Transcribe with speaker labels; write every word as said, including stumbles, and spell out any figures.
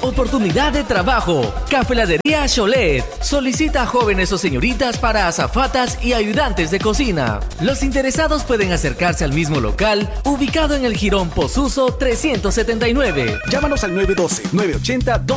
Speaker 1: Oportunidad de trabajo. Cafeladería Cholet. Solicita a jóvenes o señoritas para azafatas y ayudantes de cocina. Los interesados pueden acercarse al mismo local, ubicado en el Jirón Posuso trescientos setenta y nueve.
Speaker 2: Llámanos al nueve uno dos, nueve ocho cero, dos